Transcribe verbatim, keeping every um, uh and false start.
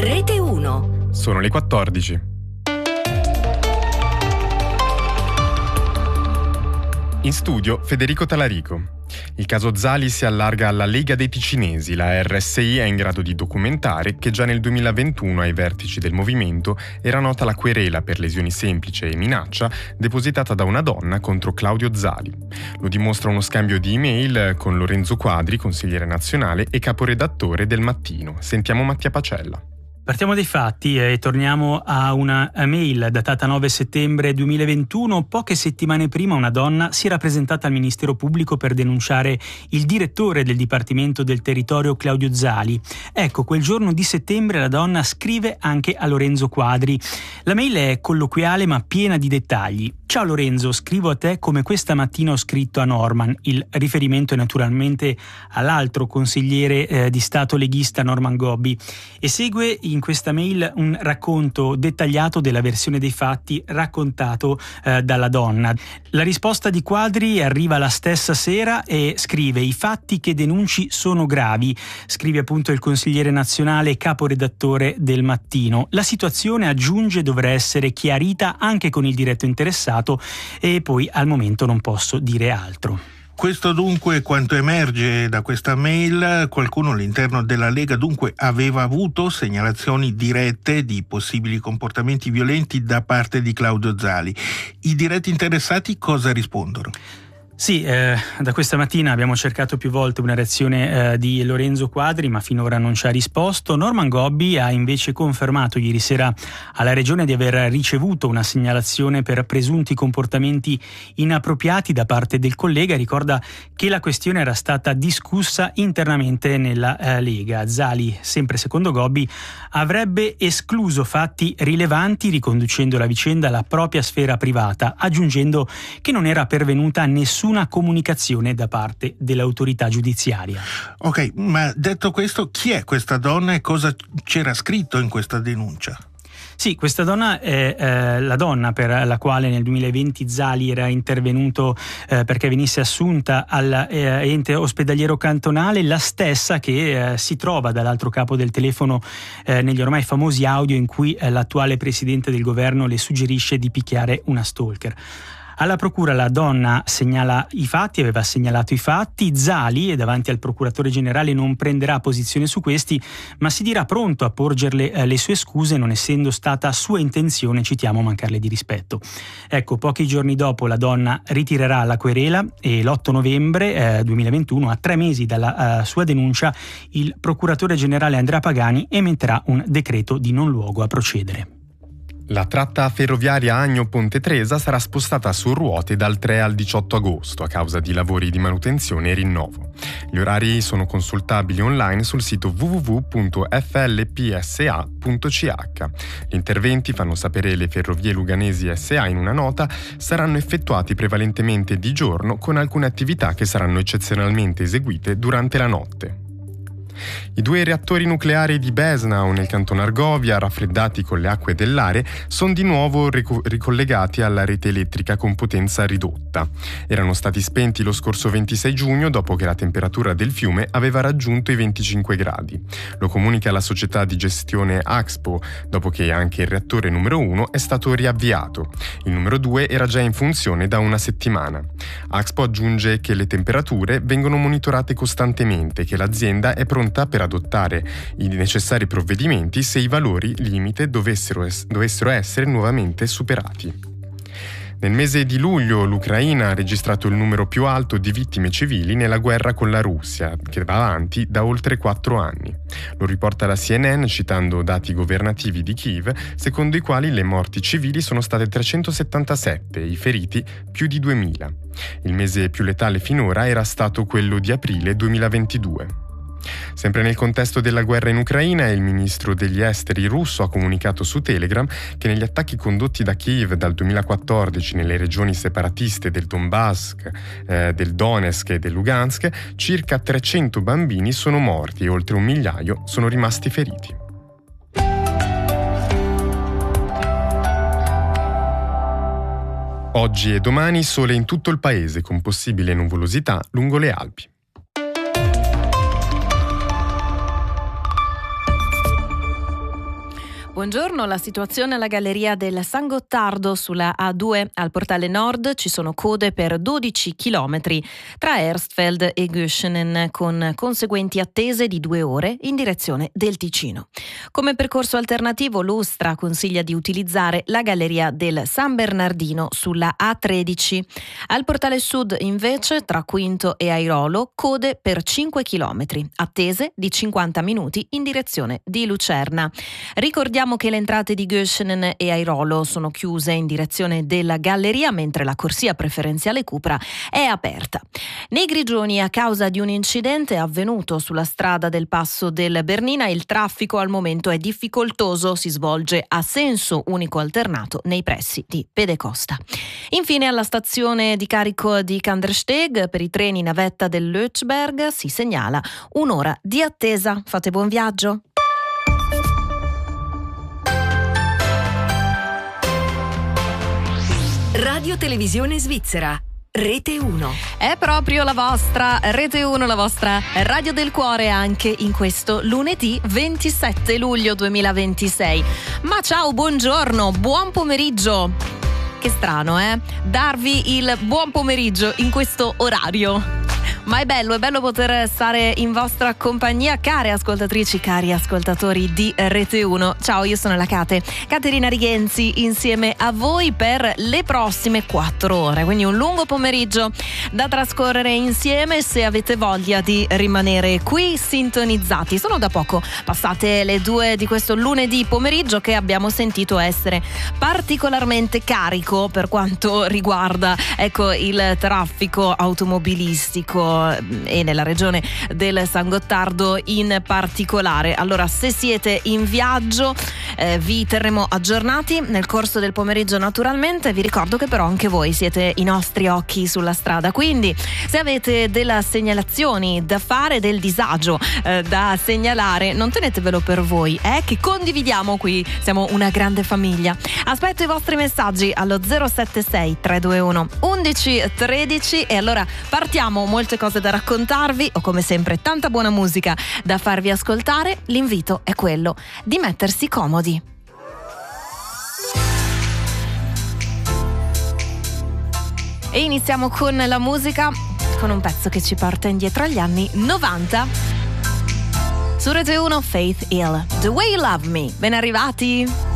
Rete uno. Sono le quattordici. In studio Federico Talarico. Il caso Zali si allarga alla Lega dei Ticinesi. La R S I è in grado di documentare che già nel duemilaventuno ai vertici del movimento era nota la querela per lesioni semplici e minaccia depositata da una donna contro Claudio Zali. Lo dimostra uno scambio di email con Lorenzo Quadri, consigliere nazionale e caporedattore del Mattino. Sentiamo Mattia Pacella. Partiamo dai fatti e torniamo a una mail datata nove settembre duemilaventuno. Poche settimane prima una donna si era presentata al Ministero Pubblico per denunciare il direttore del Dipartimento del Territorio Claudio Zali. Ecco, quel giorno di settembre la donna scrive anche a Lorenzo Quadri. La mail è colloquiale ma piena di dettagli. Ciao Lorenzo, scrivo a te come questa mattina ho scritto a Norman. Il riferimento è naturalmente all'altro consigliere eh, di Stato leghista Norman Gobbi e segue in questa mail un racconto dettagliato della versione dei fatti raccontato eh, dalla donna. La risposta di Quadri arriva la stessa sera e scrive: i fatti che denunci sono gravi, scrive appunto il consigliere nazionale e caporedattore del Mattino. La situazione, aggiunge, dovrà essere chiarita anche con il diretto interessato e poi al momento non posso dire altro. Questo dunque quanto emerge da questa mail. Qualcuno all'interno della Lega dunque aveva avuto segnalazioni dirette di possibili comportamenti violenti da parte di Claudio Zali. I diretti interessati cosa rispondono? Sì, eh, da questa mattina abbiamo cercato più volte una reazione eh, di Lorenzo Quadri, ma finora non ci ha risposto. Norman Gobbi ha invece confermato ieri sera alla Regione di aver ricevuto una segnalazione per presunti comportamenti inappropriati da parte del collega. Ricorda che la questione era stata discussa internamente nella eh, Lega. Zali, sempre secondo Gobbi, avrebbe escluso fatti rilevanti riconducendo la vicenda alla propria sfera privata, aggiungendo che non era pervenuta nessuna una comunicazione da parte dell'autorità giudiziaria. Ok, ma detto questo, chi è questa donna e cosa c'era scritto in questa denuncia? Sì, questa donna è eh, la donna per la quale nel duemilaventi Zali era intervenuto eh, perché venisse assunta all'ente eh, ospedaliero cantonale, la stessa che eh, si trova dall'altro capo del telefono eh, negli ormai famosi audio in cui eh, l'attuale presidente del governo le suggerisce di picchiare una stalker. Alla procura la donna segnala i fatti, aveva segnalato i fatti. Zali, davanti al procuratore generale, non prenderà posizione su questi, ma si dirà pronto a porgerle eh, le sue scuse, non essendo stata sua intenzione, citiamo, mancarle di rispetto. Ecco, pochi giorni dopo la donna ritirerà la querela e l'otto novembre eh, duemilaventuno, a tre mesi dalla uh, sua denuncia, il procuratore generale Andrea Pagani emetterà un decreto di non luogo a procedere. La tratta ferroviaria Agno-Ponte Tresa sarà spostata su ruote dal tre al diciotto agosto a causa di lavori di manutenzione e rinnovo. Gli orari sono consultabili online sul sito w w w punto f l p s a punto c h. Gli interventi, fanno sapere le Ferrovie Luganesi S A in una nota, saranno effettuati prevalentemente di giorno, con alcune attività che saranno eccezionalmente eseguite durante la notte. I due reattori nucleari di Besnau nel canton Argovia, raffreddati con le acque dell'Are, sono di nuovo rico- ricollegati alla rete elettrica con potenza ridotta. Erano stati spenti lo scorso ventisei giugno dopo che la temperatura del fiume aveva raggiunto i venticinque gradi. Lo comunica la società di gestione Axpo, dopo che anche il reattore numero uno è stato riavviato. Il numero due era già in funzione da una settimana. Axpo aggiunge che le temperature vengono monitorate costantemente e che l'azienda è pronta per adottare i necessari provvedimenti se i valori limite dovessero, es- dovessero essere nuovamente superati. Nel mese di luglio l'Ucraina ha registrato il numero più alto di vittime civili nella guerra con la Russia, che va avanti da oltre quattro anni. Lo riporta la C N N citando dati governativi di Kiev, secondo i quali le morti civili sono state trecentosettantasette e i feriti più di duemila. Il mese più letale finora era stato quello di aprile duemilaventidue. Sempre nel contesto della guerra in Ucraina, il ministro degli esteri russo ha comunicato su Telegram che negli attacchi condotti da Kiev dal duemilaquattordici nelle regioni separatiste del Donbass, eh, del Donetsk e del Lugansk, circa trecento bambini sono morti e oltre un migliaio sono rimasti feriti. Oggi e domani sole in tutto il paese con possibile nuvolosità lungo le Alpi. Buongiorno, la situazione alla galleria del San Gottardo sulla A due al portale nord ci sono code per dodici chilometri tra Erstfeld e Göschenen con conseguenti attese di due ore in direzione del Ticino. Come percorso alternativo l'Ustra consiglia di utilizzare la galleria del San Bernardino sulla A tredici. Al portale sud invece tra Quinto e Airolo code per cinque chilometri, attese di cinquanta minuti in direzione di Lucerna. Ricordiamo che le entrate di Göschenen e Airolo sono chiuse in direzione della galleria, mentre la corsia preferenziale Cupra è aperta. Nei Grigioni, a causa di un incidente avvenuto sulla strada del Passo del Bernina, il traffico al momento è difficoltoso, si svolge a senso unico alternato nei pressi di Pedecosta. Infine, alla stazione di carico di Kandersteg per i treni navetta del Lötschberg si segnala un'ora di attesa. Fate buon viaggio! Radio Televisione Svizzera, Rete uno. È proprio la vostra Rete uno, la vostra radio del cuore anche in questo lunedì ventisette luglio duemilaventisei. Ma ciao, buongiorno, buon pomeriggio. Che strano, eh? Darvi il buon pomeriggio in questo orario. Ma è bello, è bello poter stare in vostra compagnia, care ascoltatrici, cari ascoltatori di Rete uno. Ciao, io sono la Cate, Caterina Righenzi, insieme a voi per le prossime quattro ore, quindi un lungo pomeriggio da trascorrere insieme se avete voglia di rimanere qui sintonizzati. Sono da poco passate le due di questo lunedì pomeriggio che abbiamo sentito essere particolarmente carico per quanto riguarda, ecco, il traffico automobilistico e nella regione del San Gottardo in particolare. Allora, se siete in viaggio eh, vi terremo aggiornati nel corso del pomeriggio naturalmente. Vi ricordo che però anche voi siete i nostri occhi sulla strada, quindi se avete delle segnalazioni da fare, del disagio eh, da segnalare, non tenetevelo per voi, eh, che condividiamo qui, siamo una grande famiglia. Aspetto i vostri messaggi allo zero sette sei tre due uno undici tredici e allora partiamo. Molte cose da raccontarvi, o come sempre tanta buona musica da farvi ascoltare. L'invito è quello di mettersi comodi. E iniziamo con la musica, con un pezzo che ci porta indietro agli anni novanta. Su Rete uno, Faith Hill, The Way You Love Me. Ben arrivati!